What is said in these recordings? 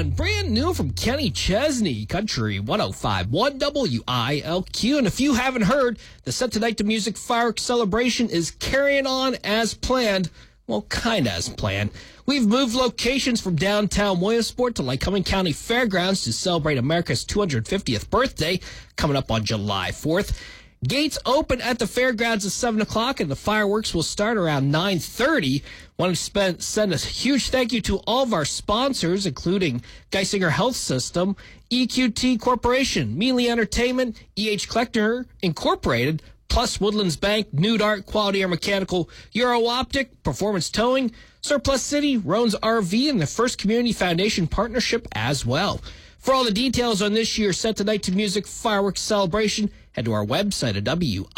on. Brand new from Kenny Chesney, Country 105.1 WILQ. And if you haven't heard, the Set Tonight to Music Fireworks Celebration is carrying on as planned. Well, kind of as planned. We've moved locations from downtown Williamsport to Lycoming County Fairgrounds to celebrate America's 250th birthday, coming up on July 4th. Gates open at the fairgrounds at 7 o'clock, and the fireworks will start around 9:30. Want to send a huge thank you to all of our sponsors, including Geisinger Health System, EQT Corporation, Mealy Entertainment, EH Collector Incorporated, Plus Woodlands Bank, Nude Art, Quality Air Mechanical, Euro Optic, Performance Towing, Surplus City, Roan's RV, and the First Community Foundation Partnership as well. For all the details on this year's Set Tonight to Music Fireworks Celebration, head to our website at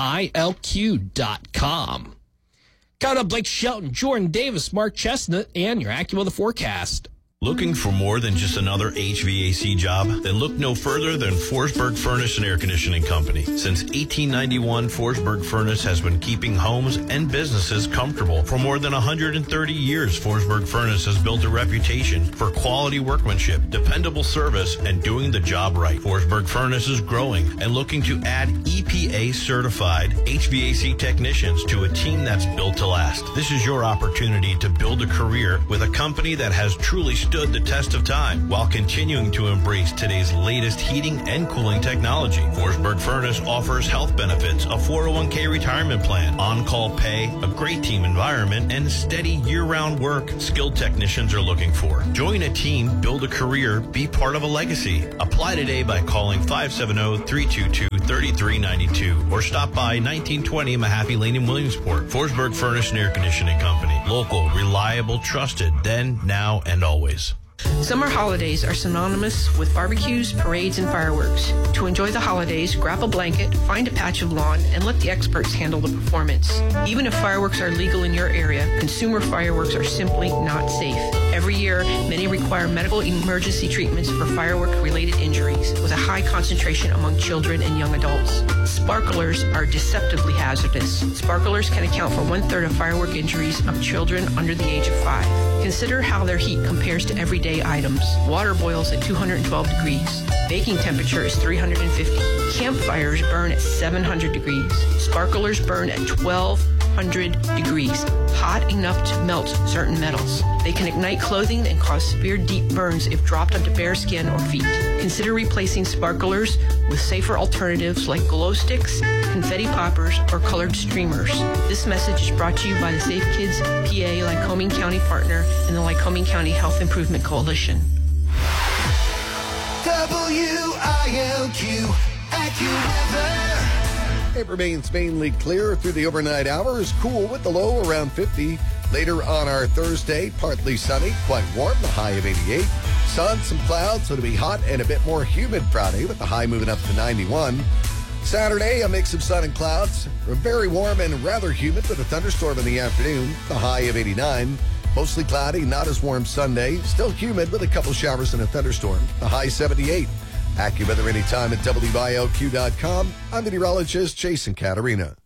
WILQ.com. Coming up, Blake Shelton, Jordan Davis, Mark Chestnut, and your AccuWeather forecast. Looking for more than just another HVAC job? Then look no further than Forsberg Furnace and Air Conditioning Company. Since 1891, Forsberg Furnace has been keeping homes and businesses comfortable. For more than 130 years, Forsberg Furnace has built a reputation for quality workmanship, dependable service, and doing the job right. Forsberg Furnace is growing and looking to add EPA-certified HVAC technicians to a team that's built to last. This is your opportunity to build a career with a company that has truly stood the test of time while continuing to embrace today's latest heating and cooling technology. Forsberg Furnace offers health benefits, a 401k retirement plan, on-call pay, a great team environment, and steady year-round work skilled technicians are looking for. Join a team, build a career, be part of a legacy. Apply today by calling 570-322-3392 or stop by 1920 Mahaffey Lane in Williamsport. Forsberg Furnace and Air Conditioning Company. Local, reliable, trusted, then, now, and always. Summer holidays are synonymous with barbecues, parades, and fireworks. To enjoy the holidays, grab a blanket, find a patch of lawn, and let the experts handle the performance. Even if fireworks are legal in your area, consumer fireworks are simply not safe. Every year, many require medical emergency treatments for firework-related injuries, with a high concentration among children and young adults. Sparklers are deceptively hazardous. Sparklers can account for 1/3 of firework injuries of children under the age of 5. Consider how their heat compares to everyday items. Water boils at 212 degrees. Baking temperature is 350. Campfires burn at 700 degrees. Sparklers burn at 1200 degrees, hot enough to melt certain metals. They can ignite clothing and cause severe deep burns if dropped onto bare skin or feet. Consider replacing sparklers with safer alternatives like glow sticks, confetti poppers, or colored streamers. This message is brought to you by the Safe Kids PA Lycoming County Partner and the Lycoming County Health Improvement Coalition. WILQ AccuWeather. It remains mainly clear through the overnight hours, cool with the low around 50. Later on our Thursday, partly sunny, quite warm, the high of 88. Sun, some clouds, so it'll be hot and a bit more humid Friday with the high moving up to 91. Saturday, a mix of sun and clouds, very warm and rather humid with a thunderstorm in the afternoon, the high of 89. Mostly cloudy, not as warm Sunday, still humid with a couple showers and a thunderstorm, the high 78. AccuWeather anytime at WILQ.com. I'm meteorologist Jason Caterina.